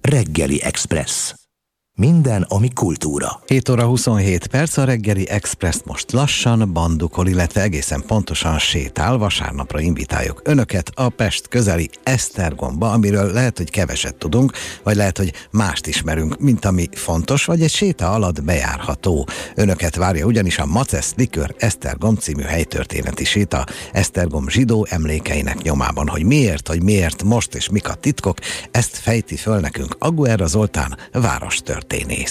Reggeli Express. Minden, ami kultúra. 7 óra 27 perc, a Reggeli Express most lassan bandukol, illetve egészen pontosan sétál. Vasárnapra invitáljuk önöket a Pest közeli Esztergomba, amiről lehet, hogy keveset tudunk, vagy lehet, hogy mást ismerünk, mint ami fontos, vagy egy séta alatt bejárható. Önöket várja ugyanis a Macesz Likőr Esztergom című helytörténeti séta Esztergom zsidó emlékeinek nyomában. Hogy miért most és mik a titkok, ezt fejti föl nekünk Aguera Zoltán várostörténész.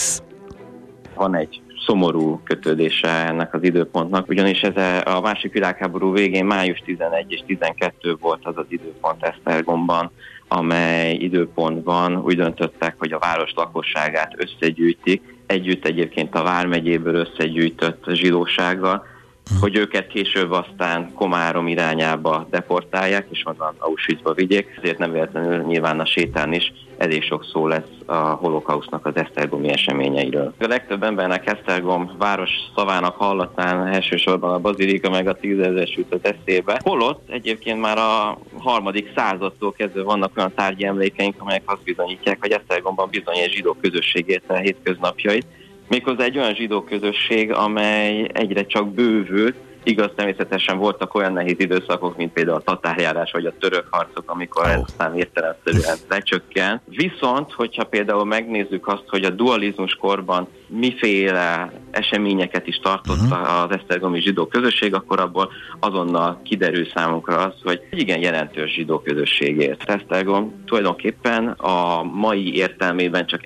Van egy szomorú kötődése ennek az időpontnak, ugyanis ez a második világháború végén május 11 és 12 volt az az időpont Esztergomban, amely időpontban úgy döntöttek, hogy a város lakosságát összegyűjtik, együtt egyébként a vármegyéből összegyűjtött zsidósággal, hogy őket később aztán Komárom irányába deportálják, és onnan Auschwitzba vigyék. Ezért nem véletlenül nyilván a sétán is elég sok szó lesz a holokausznak az esztergomi eseményeiről. A legtöbb embernek Esztergom város szavának hallatán elsősorban a bazilika meg a 10 000 jutott eszébe. Holott egyébként már a 3. századtól kezdve vannak olyan tárgyi emlékeink, amelyek azt bizonyítják, hogy Esztergomban bizony egy zsidó közösség élte a hétköznapjait. Méghozzá egy olyan zsidó közösség, amely egyre csak bővült. Igaz, természetesen voltak olyan nehéz időszakok, mint például a tatárjárás vagy a török harcok, amikor ez aztán értelemszerűen lecsökkent. Viszont, hogyha például megnézzük azt, hogy a dualizmus korban miféle eseményeket is tartott az esztergomi zsidó közösség, akkor abból azonnal kiderül számunkra az, hogy igen jelentős zsidó közösség élt. Esztergom tulajdonképpen a mai értelmében csak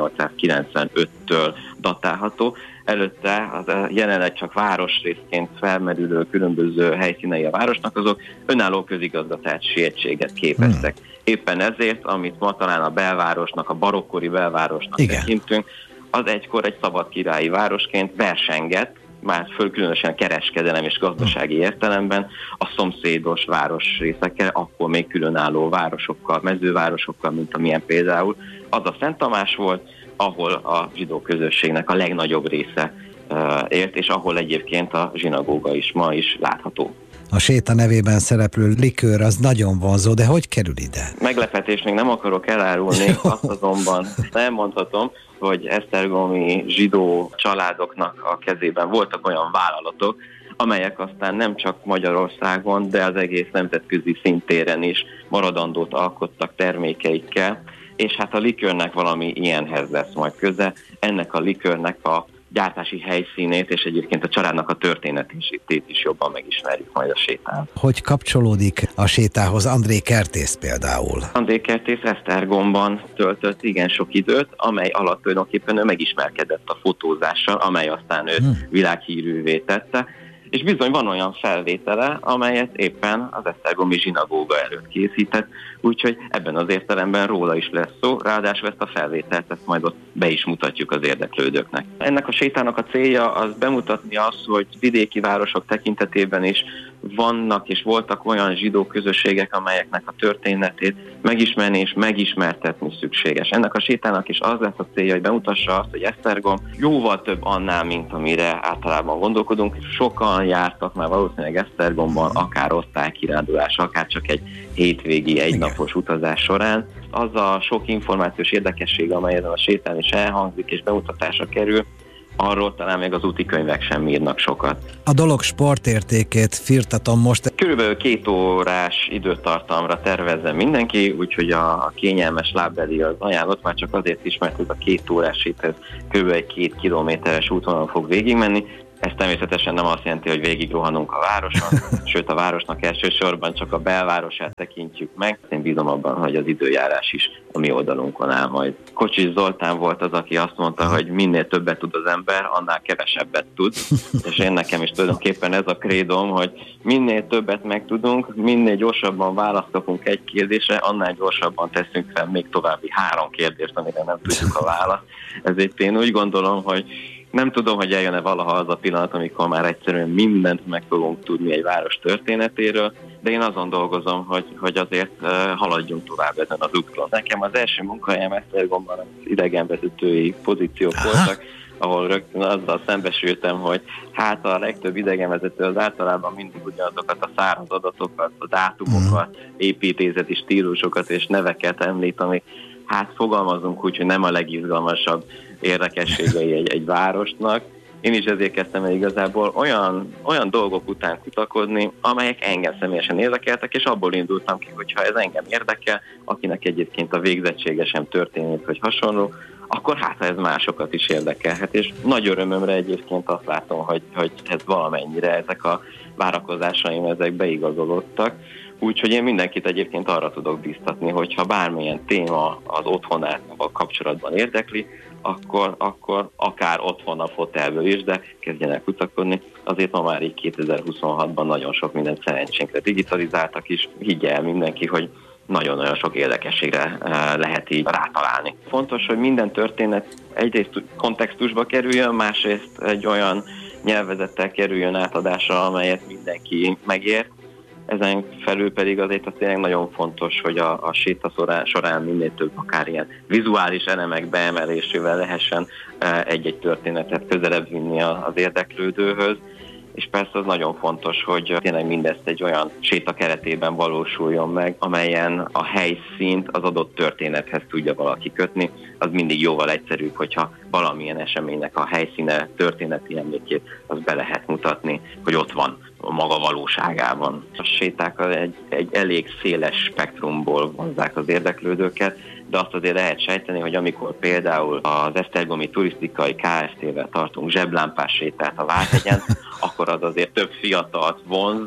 1895-től datálható. Előtte az jelenleg csak városrészként felmerülő különböző helyszínei a városnak, azok önálló közigazgatási egységet képeztek. Éppen ezért, amit ma talán a belvárosnak, a barokkori belvárosnak tekintünk, az egykor egy szabad királyi városként versengett, már föl különösen kereskedelem és gazdasági értelemben a szomszédos városrészekkel, akkor még különálló városokkal, mezővárosokkal, mint amilyen például az a Szent Tamás volt, ahol a zsidó közösségnek a legnagyobb része élt, és ahol egyébként a zsinagóga is ma is látható. A séta nevében szereplő likőr az nagyon vonzó, de hogy kerül ide? Meglepetés még nem akarok elárulni, azt azonban nem mondhatom, hogy esztergomi zsidó családoknak a kezében voltak olyan vállalatok, amelyek aztán nem csak Magyarországon, de az egész nemzetközi szintéren is maradandót alkottak termékeikkel, és hát a likőrnek valami ilyenhez lesz majd köze. Ennek a likőrnek a gyártási helyszínét és egyébként a családnak a történetét is jobban megismerjük majd a sétán. Hogy kapcsolódik a sétához André Kertész például? André Kertész Esztergomban töltött igen sok időt, amely alatt tulajdonképpen ő megismerkedett a fotózással, amely aztán őt világhírűvé tette. És bizony van olyan felvétele, amelyet éppen az esztergomi zsinagóga előtt készített, úgyhogy ebben az értelemben róla is lesz szó, ráadásul ezt a felvételt ezt majd ott be is mutatjuk az érdeklődőknek. Ennek a sétának a célja az bemutatni azt, hogy vidéki városok tekintetében is vannak és voltak olyan zsidó közösségek, amelyeknek a történetét megismerni és megismertetni szükséges. Ennek a sétának is az lesz a célja, hogy bemutassa azt, hogy Esztergom jóval több annál, mint amire általában gondolkodunk. Sokan jártak már valószínűleg Esztergomban, akár osztálykirándulás, akár csak egy hétvégi, egynapos utazás során. Az a sok információs érdekesség, amely ezen a sétán is elhangzik és bemutatásra kerül, arról talán még az úti könyvek sem írnak sokat. A dolog sportértékét firtatom most. Körülbelül 2 órás időtartamra tervezem mindenki, úgyhogy a kényelmes lábbeli az ajánlott, már csak azért is, mert ez a 2 órás séta körülbelül egy 2 kilométeres útvonalon fog végigmenni. Ez természetesen nem azt jelenti, hogy végig rohanunk a városon, sőt a városnak elsősorban csak a belvárosát tekintjük meg. Én bízom abban, hogy az időjárás is a mi oldalunkon áll majd. Kocsis Zoltán volt az, aki azt mondta, hogy minél többet tud az ember, annál kevesebbet tud. És én nekem is tulajdonképpen ez a krédom, hogy minél többet megtudunk, minél gyorsabban választ kapunk egy kérdésre, annál gyorsabban teszünk fel még további 3 kérdést, amire nem tudjuk a választ. Ezért én úgy gondolom, hogy nem tudom, hogy eljön-e valaha az a pillanat, amikor már egyszerűen mindent meg fogunk tudni egy város történetéről, de én azon dolgozom, hogy azért haladjunk tovább ezen az úton. Nekem az első munkahelyem Esztergomban az idegenvezetői pozíciók voltak, ahol rögtön azzal szembesültem, hogy hát a legtöbb idegenvezető az általában mindig ugyanazokat a száraz adatokat, a dátumokat, építészeti stílusokat és neveket említ, ami hát fogalmazunk úgy, hogy nem a legizgalmasabb érdekességei egy városnak. Én is ezért kezdtem el igazából olyan dolgok után kutakodni, amelyek engem személyesen érdekeltek, és abból indultam ki, hogyha ez engem érdekel, akinek egyébként a végzettsége sem történik, vagy hasonló, akkor hát ez másokat is érdekelhet, és nagy örömömre egyébként azt látom, hogy ez valamennyire ezek a várakozásaim ezek beigazolódtak. Úgyhogy én mindenkit egyébként arra tudok biztatni, hogyha bármilyen téma az otthonával kapcsolatban érdekli, akkor akár otthon a fotelből is, de kezdjenek kutakodni. Azért ma már így 2026-ban nagyon sok mindent szerencsénkre digitalizáltak is. Higgye el mindenki, hogy nagyon-nagyon sok érdekességre lehet így rátalálni. Fontos, hogy minden történet egyrészt kontextusba kerüljön, másrészt egy olyan nyelvezettel kerüljön átadásra, amelyet mindenki megért. Ezen felül pedig azért az tényleg nagyon fontos, hogy a séta során minél több akár ilyen vizuális elemek beemelésével lehessen egy-egy történetet közelebb vinni az érdeklődőhöz, és persze az nagyon fontos, hogy tényleg mindezt egy olyan séta keretében valósuljon meg, amelyen a helyszínt az adott történethez tudja valaki kötni. Az mindig jóval egyszerűbb, hogyha valamilyen eseménynek a helyszíne, történeti emlékét az be lehet mutatni, hogy ott van a maga valóságában. A séták egy elég széles spektrumból vonzzák az érdeklődőket, de azt azért lehet sejteni, hogy amikor például az esztergomi turisztikai Kft-vel tartunk zseblámpás sétát a Várhegyen, akkor az azért több fiatalt vonz,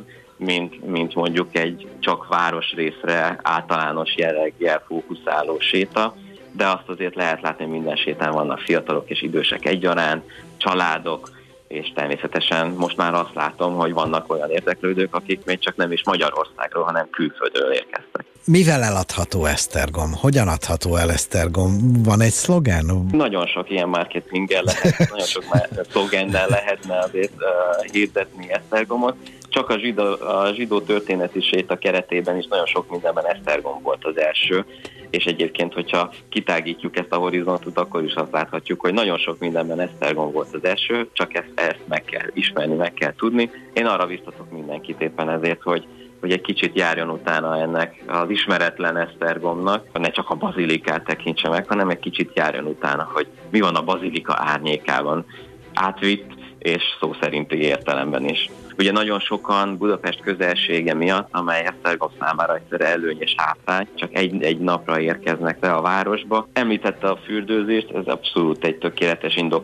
mint mondjuk egy csak városrészre általános jelleggel fókuszáló séta, de azt azért lehet látni, hogy minden sétán vannak fiatalok és idősek egyaránt, családok, és természetesen most már azt látom, hogy vannak olyan érdeklődők, akik még csak nem is Magyarországról, hanem külföldről érkeztek. Mivel eladható Esztergom? Hogyan adható el Esztergom? Van egy szlogen? Nagyon sok ilyen marketinggel lehet, nagyon sok szlogennel lehetne azért hirdetni Esztergomot. Csak a zsidó történeti séta keretében is nagyon sok mindenben Esztergom volt az első, és egyébként, hogyha kitágítjuk ezt a horizontot, akkor is azt láthatjuk, hogy nagyon sok mindenben Esztergom volt az első, csak ezt meg kell ismerni, meg kell tudni. Én arra biztatok mindenkit éppen ezért, hogy egy kicsit járjon utána ennek az ismeretlen Esztergomnak, ne csak a bazilikát tekintse meg, hanem egy kicsit járjon utána, hogy mi van a bazilika árnyékában átvitt, és szó szerinti értelemben is. Ugye nagyon sokan Budapest közelsége miatt, amely Esztergom számára egyszerűen előny és hátrány, csak egy napra érkeznek le a városba. Említette a fürdőzést, ez abszolút egy tökéletes indok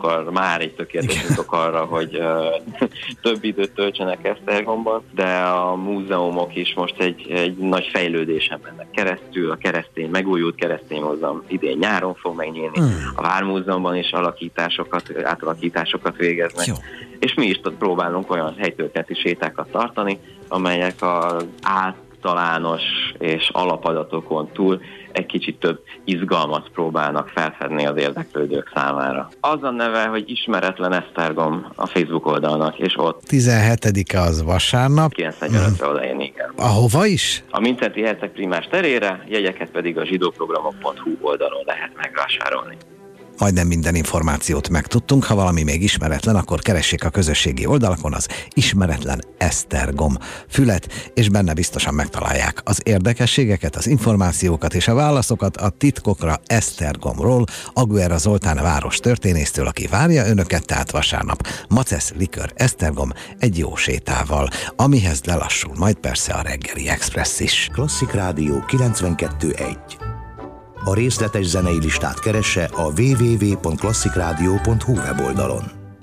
arra, hogy több időt töltsenek Esztergomban, de a múzeumok is most egy nagy fejlődésen mennek keresztül. A megújult keresztény múzeum idén nyáron fog megnyílni, a Vármúzeumban is átalakításokat végeznek. Jó. És mi is próbálunk olyan helytörténeti sétákat tartani, amelyek az általános és alapadatokon túl egy kicsit több izgalmat próbálnak felfedni az érdeklődők számára. Az a neve, hogy Ismeretlen Esztergom a Facebook oldalnak, és ott 17-e az vasárnap. 9:45-re odaérni, igen. Ahova is? A Mindszenty Herceg Primás terére, jegyeket pedig a zsidóprogramok.hu oldalon lehet megvásárolni. Majdnem minden információt megtudtunk, ha valami még ismeretlen, akkor keressék a közösségi oldalakon az Ismeretlen Esztergom fület, és benne biztosan megtalálják az érdekességeket, az információkat és a válaszokat a titkokra Esztergomról, Aguera Zoltán város történésztől, aki várja önöket, tehát vasárnap Macesz Likör Esztergom egy jó sétával, amihez lelassul majd persze a reggeli express is. Klasszik Rádió 92.1. A részletes zenei listát keresse a www.klasszikrádió.hu weboldalon.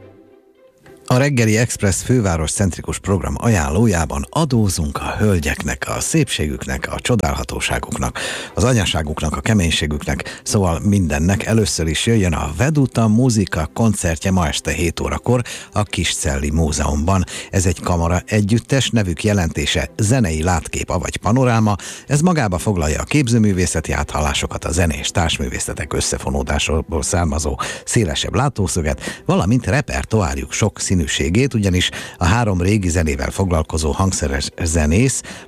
A reggeli Express főváros-centrikus program ajánlójában adózunk a hölgyeknek, a szépségüknek, a csodálhatóságuknak, az anyaságuknak, a keménységüknek, szóval mindennek. Először is jöjjön a Veduta muzika koncertje ma este 7 órakor a Kiscelli Múzeumban. Ez egy kamara együttes, nevük jelentése zenei látkép, avagy panoráma. Ez magába foglalja a képzőművészeti áthallásokat, a zenés társművészetek összefonódásból származó szélesebb látószöget, valamint repertoárjuk sok színűségét, ugyanis a 3 régi zenével foglalkozó hangszeres zenész ma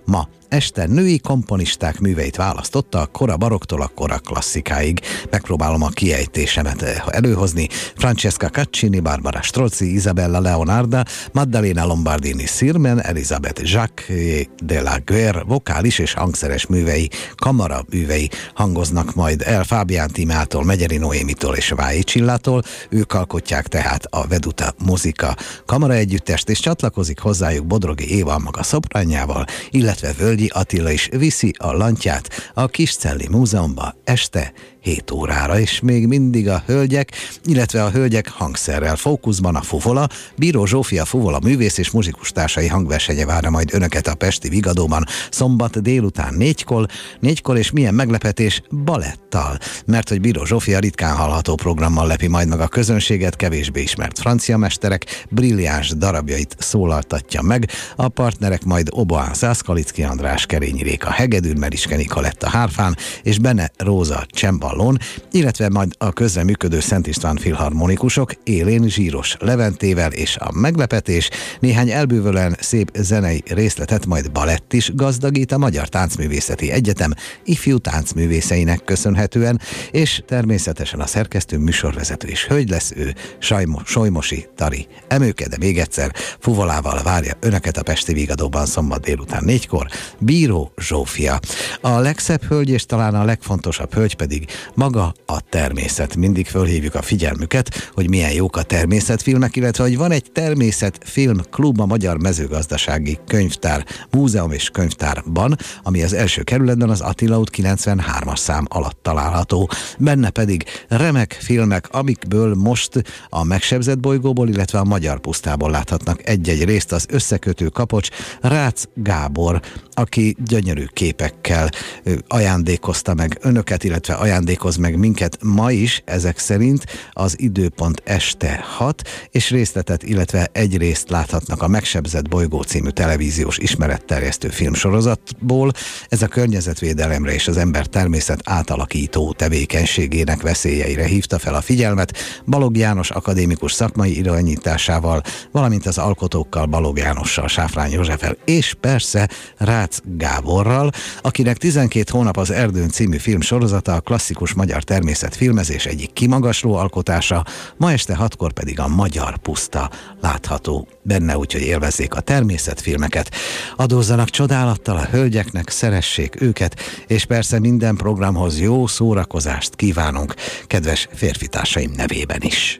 este női komponisták műveit választotta a kora barokktól a kora klasszikáig. Megpróbálom a kiejtésemet előhozni. Francesca Caccini, Barbara Strozzi, Isabella Leonarda, Maddalena Lombardini Sirmen, Elisabeth Jacques de la Guerre vokális és hangszeres művei, kamara művei hangoznak majd el Fábián Tímától, Megyeri Noémitól és Vályi Csillától. Ők alkotják tehát a Veduta Muzika kamara együttest, és csatlakozik hozzájuk Bodrogi Éva maga szopránjával, illetve Völgyi Attila is viszi a lantját a Kiscelli Múzeumba este 7 órára, és még mindig a hölgyek, illetve a hölgyek hangszerrel fókuszban a Fuvola, Bíró Zsófia Fuvola művész és muzsikus társai hangversenye várja majd önöket a pesti Vigadóban szombat délután 4-kor, és milyen meglepetés, balettal, mert hogy Bíró Zsófia ritkán hallható programmal lepi majd meg a közönséget, kevésbé ismert francia mesterek brilliáns darabjait szólaltatja meg, a partnerek majd Oboán Zászkalicki András, Kerényi Réka hegedűn, Meriske Nikoletta hárfán és Bene Róza cemballón, illetve majd a közreműködő Szent István filharmonikusok Élén Zsíros Leventével, és a meglepetés néhány elbűvölően szép zenei részletet majd balett is gazdagít a Magyar Táncművészeti Egyetem ifjú táncművészeinek köszönhetően, és természetesen a szerkesztő műsorvezető is hölgy lesz, ő Solymosi Tari Emőke, de még egyszer Fuvolával várja önöket a pesti Vigadóban szombat délután 4-kor Bíró Zsófia. A legszebb hölgy és talán a legfontosabb hölgy pedig maga a természet. Mindig fölhívjuk a figyelmüket, hogy milyen jók a természetfilmek, illetve hogy van egy természetfilm klub a Magyar Mezőgazdasági Könyvtár Múzeum és Könyvtárban, ami az első kerületben az Attila út 93-as szám alatt található. Benne pedig remek filmek, amikből most a Megsebzett bolygóból, illetve a Magyar pusztából láthatnak egy-egy részt. Az Összekötő kapocs Rácz Gábor, aki gyönyörű képekkel ajándékozta meg önöket, illetve ajándékoz meg minket ma is, ezek szerint az időpont este 6, és részletet, illetve egy részt láthatnak a Megsebzett bolygó című televíziós ismeretterjesztő filmsorozatból. Ez a környezetvédelemre és az ember természet átalakító tevékenységének veszélyeire hívta fel a figyelmet Balogh János akadémikus szakmai irányításával, valamint az alkotókkal Balogh Jánossal, Sáfrány Józseffel és persze Rácz Gáborral, akinek 12 hónap az Erdőn című filmsorozata a klasszikus magyar természetfilmezés egyik kimagasló alkotása, ma este 6-kor pedig a Magyar puszta látható benne, úgyhogy élvezzék a természetfilmeket. Adózzanak csodálattal a hölgyeknek, szeressék őket, és persze minden programhoz jó szórakozást kívánunk, kedves férfitársaim nevében is.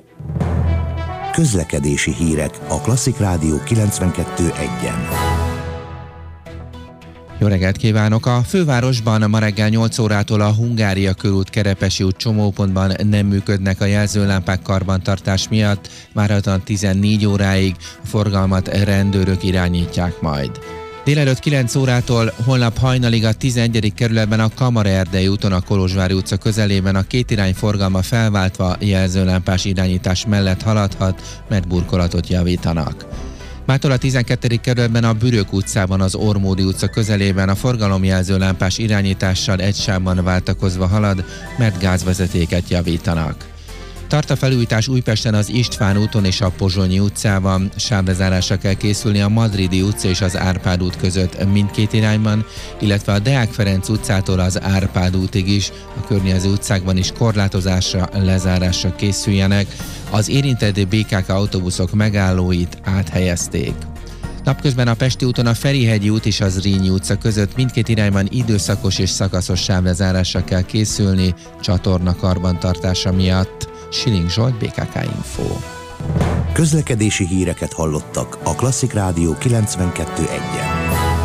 Közlekedési hírek a Klasszik Rádió 92.1-en. Jó reggelt kívánok! A fővárosban ma reggel 8 órától a Hungária körút, Kerepesi út csomópontban nem működnek a jelzőlámpák karbantartás miatt, várhatóan 14 óráig a forgalmat rendőrök irányítják majd. Délelőtt 9 órától holnap hajnalig a 11. kerületben a Kamara-Erdei úton a Kolozsvári utca közelében a kétirány forgalma felváltva jelzőlámpás irányítás mellett haladhat, mert burkolatot javítanak. Mától a 12. kerületben a Bürök utcában az Ormódi utca közelében a forgalomjelző lámpás irányítással egy sávban váltakozva halad, mert gázvezetéket javítanak. Tart a felújítás Újpesten az István úton és a Pozsonyi utcában, sávlezárásra kell készülni a Madridi utca és az Árpád út között mindkét irányban, illetve a Deák Ferenc utcától az Árpád útig is, a környező utcákban is korlátozásra, lezárásra készüljenek, az érintett BKK autóbuszok megállóit áthelyezték. Napközben a Pesti úton a Ferihegyi út és az Zrínyi utca között mindkét irányban időszakos és szakaszos sávlezárásra kell készülni csatorna karbantartása miatt. Siling Zsolt, BKK Info. Közlekedési híreket hallottak a Klasszik Rádió 92.1-en.